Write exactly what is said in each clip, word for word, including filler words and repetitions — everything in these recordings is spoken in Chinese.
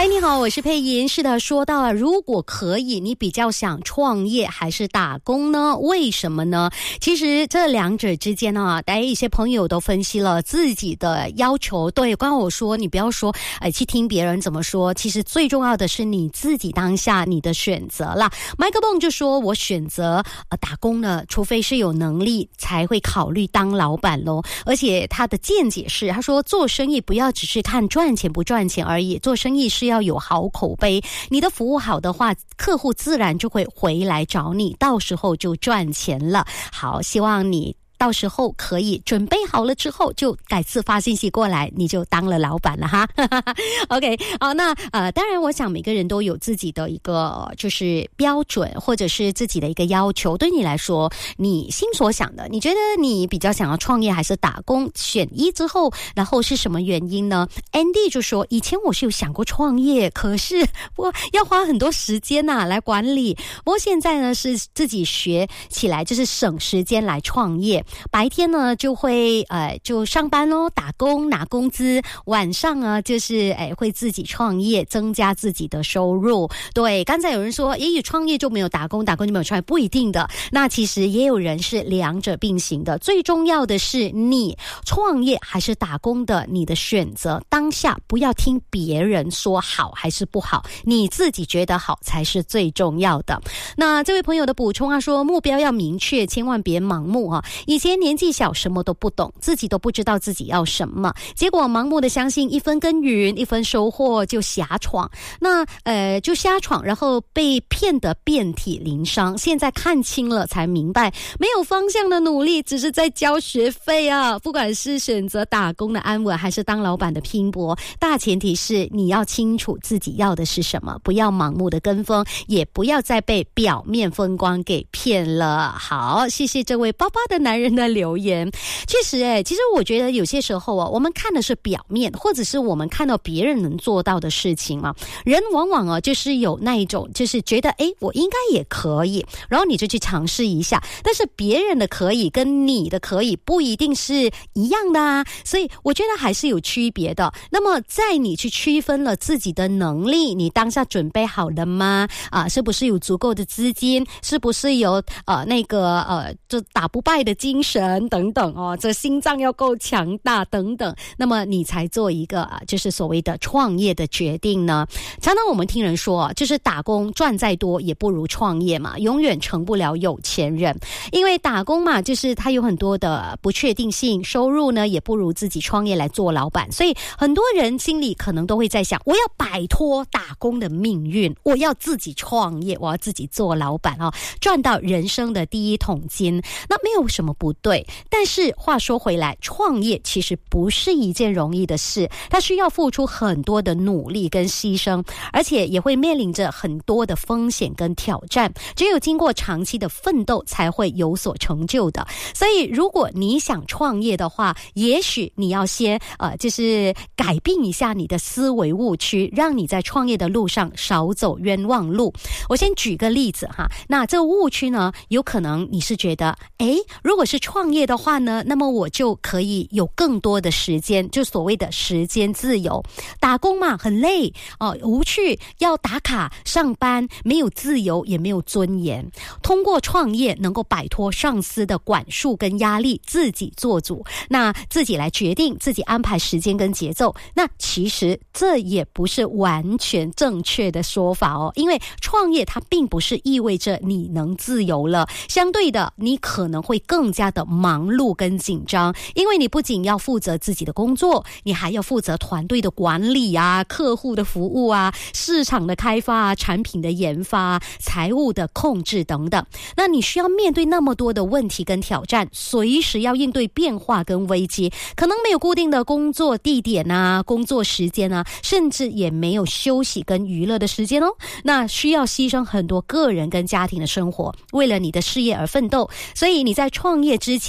你好，我是佩莹。是的，说到了如果可以，你比较想创业还是打工呢？为什么呢？其实这两者之间啊，大家一些朋友都分析了自己的要求。对，刚刚我说你不要说呃去听别人怎么说，其实最重要的是你自己当下你的选择啦。麦克蹦就说我选择呃打工呢，除非是有能力才会考虑当老板咯。而且他的见解是，他说做生意不要只是看赚钱不赚钱而已，做生意是要有好口碑，你的服务好的话，客户自然就会回来找你，到时候就赚钱了。好，希望你到时候可以准备好了之后，就改次发信息过来，你就当了老板了哈。OK， 好，那呃，当然，我想每个人都有自己的一个就是标准，或者是自己的一个要求。对你来说，你心所想的，你觉得你比较想要创业还是打工？选一之后，然后是什么原因呢 ？Andy 就说，以前我是有想过创业，可是我要花很多时间呐、啊、来管理。不过现在呢，是自己学起来，就是省时间来创业。白天呢就会呃就上班咯，打工拿工资，晚上呢就是哎会自己创业，增加自己的收入。对，刚才有人说也有创业就没有打工，打工就没有创业，不一定的。那其实也有人是两者并行的。最重要的是你创业还是打工的你的选择，当下不要听别人说好还是不好，你自己觉得好才是最重要的。那这位朋友的补充啊，说目标要明确，千万别盲目啊。以前年纪小什么都不懂，自己都不知道自己要什么，结果盲目的相信一分耕耘一分收获，就瞎闯。那呃就瞎闯，然后被骗得遍体鳞伤。现在看清了才明白，没有方向的努力只是在交学费啊。不管是选择打工的安稳还是当老板的拼搏，大前提是你要清楚自己要的是什么，不要盲目的跟风，也不要再被表面风光给骗了。好，谢谢这位爸爸的男人的留言。确实诶，其实我觉得有些时候啊，我们看的是表面，或者是我们看到别人能做到的事情嘛。人往往啊就是有那一种就是觉得诶我应该也可以，然后你就去尝试一下，但是别人的可以跟你的可以不一定是一样的啊，所以我觉得还是有区别的。那么在你去区分了自己的能力，你当下准备好了吗？啊，是不是有足够的资金？是不是有呃那个呃就打不败的精神等等哦，这心脏要够强大等等，那么你才做一个啊，就是所谓的创业的决定呢。常常我们听人说啊，就是打工赚再多也不如创业嘛，永远成不了有钱人。因为打工嘛，就是它有很多的不确定性，收入呢也不如自己创业来做老板，所以很多人心里可能都会在想，我要摆脱打工的命运，我要自己创业，我要自己做老板哦，赚到人生的第一桶金。那没有什么不对，但是话说回来，创业其实不是一件容易的事，它需要付出很多的努力跟牺牲，而且也会面临着很多的风险跟挑战，只有经过长期的奋斗才会有所成就的。所以如果你想创业的话，也许你要先呃，就是改变一下你的思维误区，让你在创业的路上少走冤枉路。我先举个例子哈，那这个误区呢，有可能你是觉得诶如果是创业的话呢，那么我就可以有更多的时间，就所谓的时间自由。打工嘛很累哦，无趣，要打卡上班，没有自由也没有尊严。通过创业能够摆脱上司的管束跟压力，自己做主，那自己来决定，自己安排时间跟节奏。那其实这也不是完全正确的说法哦，因为创业它并不是意味着你能自由了，相对的你可能会更加的忙碌跟紧张，因为你不仅要负责自己的工作，你还要负责团队的管理啊，客户的服务啊，市场的开发啊，产品的研发啊，财务的控制等等。那你需要面对那么多的问题跟挑战，随时要应对变化跟危机，可能没有固定的工作地点啊，工作时间啊，甚至也没有休息跟娱乐的时间哦。那需要牺牲很多个人跟家庭的生活，为了你的事业而奋斗。所以你在创业之前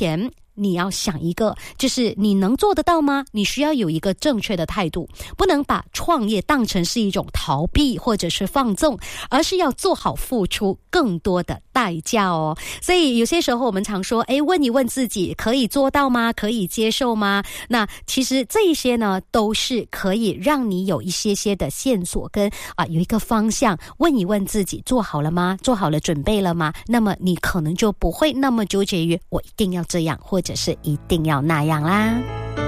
你要想一个，就是你能做得到吗？你需要有一个正确的态度，不能把创业当成是一种逃避或者是放纵，而是要做好付出更多的代价哦。所以有些时候我们常说，诶，问一问自己可以做到吗？可以接受吗？那其实这一些呢，都是可以让你有一些些的线索跟啊有一个方向。问一问自己做好了吗？做好了准备了吗？那么你可能就不会那么纠结于我一定要这样或者是一定要那样啦。